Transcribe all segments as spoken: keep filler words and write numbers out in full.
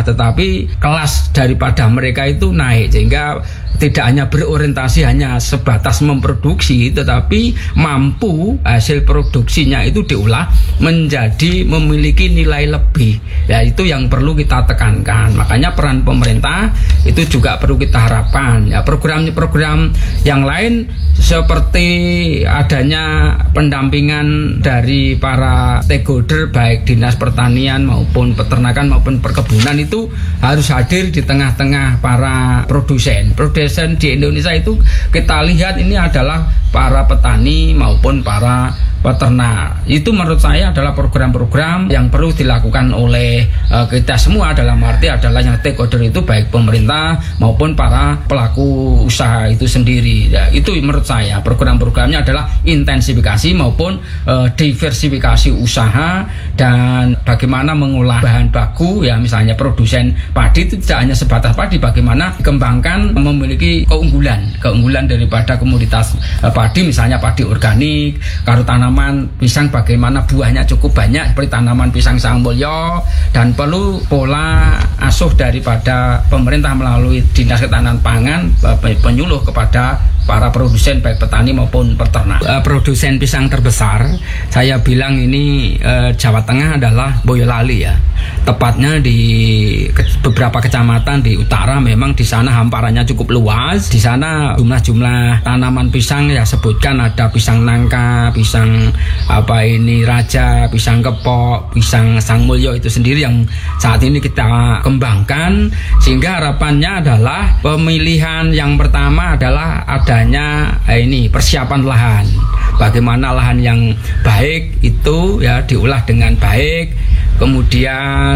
rendah, tetapi kelas daripada mereka itu naik, sehingga tidak hanya berorientasi hanya sebatas memproduksi, tetapi mampu hasil produksinya itu diolah menjadi memiliki nilai lebih. Ya, itu yang perlu kita tekankan. Makanya peran pemerintah itu juga perlu kita harapkan. Ya, program-program yang lain seperti adanya pendampingan dari para stakeholder baik dinas pertanian maupun peternakan maupun perkebunan itu harus hadir di tengah-tengah para produsen. Produsen di Indonesia itu kita lihat ini adalah para petani maupun para peternak. Itu menurut saya adalah program-program yang perlu dilakukan oleh uh, kita semua, dalam arti adalah yang stakeholder itu baik pemerintah maupun para pelaku usaha itu sendiri. Ya, itu menurut saya program-programnya adalah intensifikasi maupun uh, diversifikasi usaha dan bagaimana mengolah bahan baku, ya misalnya produsen padi itu tidak hanya sebatas padi, bagaimana dikembangkan memiliki keunggulan keunggulan daripada komoditas uh, padi, misalnya padi organik, kalau tanaman pisang bagaimana buahnya cukup banyak seperti tanaman pisang Sangmulyo, dan perlu pola asuh daripada pemerintah melalui Dinas Ketahanan Pangan penyuluh kepada para produsen baik petani maupun peternak. Uh, produsen pisang terbesar saya bilang ini uh, Jawa Tengah adalah Boyolali, ya. Tepatnya di ke, beberapa kecamatan di utara, memang di sana hamparannya cukup luas. Di sana jumlah-jumlah tanaman pisang ya sebutkan ada pisang nangka, pisang apa ini raja, pisang kepok, pisang Sangmulyo itu sendiri yang saat ini kita kembangkan, sehingga harapannya adalah pemilihan yang pertama adalah adanya eh, ini persiapan lahan. Bagaimana lahan yang baik itu ya diolah dengan baik. Kemudian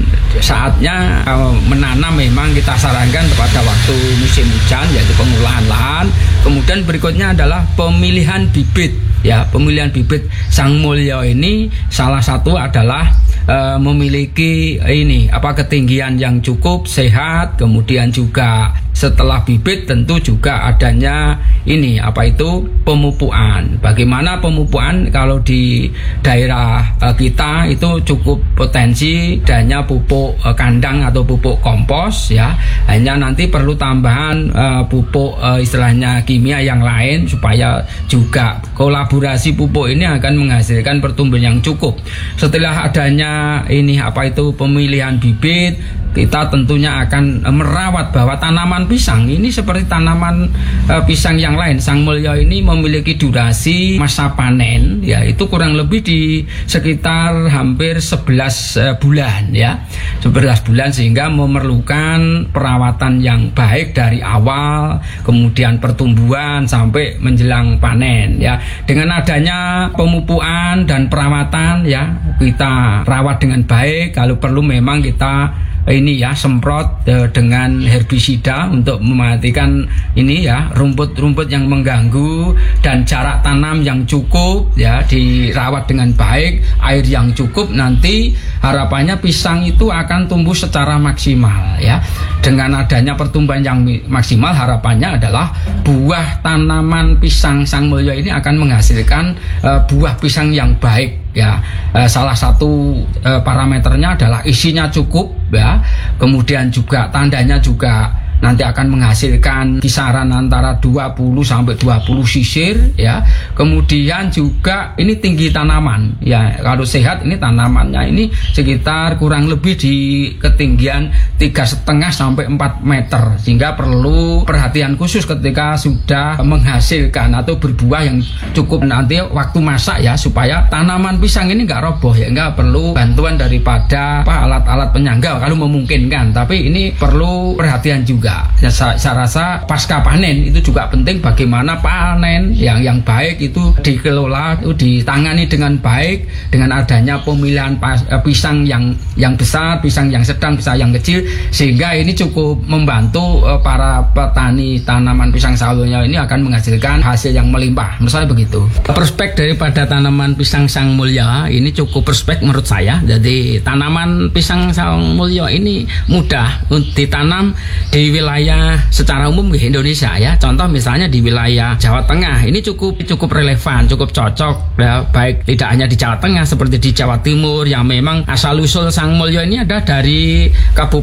saatnya uh, menanam memang kita sarankan pada waktu musim hujan, yaitu pengolahan lahan. Kemudian berikutnya adalah pemilihan bibit. Ya, pemilihan bibit Sangmulyo ini salah satu adalah uh, memiliki ini apa ketinggian yang cukup sehat. Kemudian juga setelah bibit tentu juga adanya ini apa itu pemupukan. Bagaimana pemupukan? Kalau di daerah uh, kita itu cukup potensi adanya pupuk uh, kandang atau pupuk kompos, ya. Hanya nanti perlu tambahan uh, pupuk uh, istilahnya kimia yang lain supaya juga kolaborasi pupuk ini akan menghasilkan pertumbuhan yang cukup. Setelah adanya ini apa itu pemilihan bibit, kita tentunya akan merawat bahwa tanaman pisang ini seperti tanaman uh, pisang yang lain. Sangmulyo ini memiliki durasi masa panen, ya itu kurang lebih di sekitar hampir sebelas uh, bulan, ya sebelas bulan, sehingga memerlukan perawatan yang baik dari awal, kemudian pertumbuhan sampai menjelang panen, ya. Dengan adanya pemupukan dan perawatan, ya kita rawat dengan baik. Kalau perlu memang kita ini ya semprot eh, dengan herbisida untuk mematikan ini ya rumput-rumput yang mengganggu, dan jarak tanam yang cukup, ya dirawat dengan baik, air yang cukup. Nanti harapannya pisang itu akan tumbuh secara maksimal, ya. Dengan adanya pertumbuhan yang maksimal, harapannya adalah buah tanaman pisang Sangmulyo ini akan menghasilkan eh, buah pisang yang baik. Ya, eh, salah satu eh, parameternya adalah isinya cukup, ya. Kemudian juga tandanya juga nanti akan menghasilkan kisaran antara dua puluh sampai dua puluh sisir, ya. Kemudian juga ini tinggi tanaman, ya. Kalau sehat ini tanamannya ini sekitar kurang lebih di ketinggian tiga setengah sampai empat meter, sehingga perlu perhatian khusus ketika sudah menghasilkan atau berbuah yang cukup nanti waktu masak, ya, supaya tanaman pisang ini nggak roboh, ya. Nggak perlu bantuan daripada apa, alat-alat penyangga kalau memungkinkan, tapi ini perlu perhatian juga. Ya, saya, saya rasa pasca panen itu juga penting, bagaimana panen yang yang baik itu dikelola, itu ditangani dengan baik dengan adanya pemilihan pas, eh, pisang yang yang besar, pisang yang sedang, pisang yang kecil, sehingga ini cukup membantu eh, para petani tanaman pisang Sangmulyo ini akan menghasilkan hasil yang melimpah. Menurut saya begitu. Prospek daripada tanaman pisang Sangmulyo ini cukup prospek menurut saya. Jadi tanaman pisang Sangmulyo ini mudah ditanam di wilayah secara umum di Indonesia, ya. Contoh misalnya di wilayah Jawa Tengah ini cukup cukup relevan, cukup cocok, ya, baik tidak hanya di Jawa Tengah seperti di Jawa Timur yang memang asal usul Sangmulyo ini ada dari Kabupaten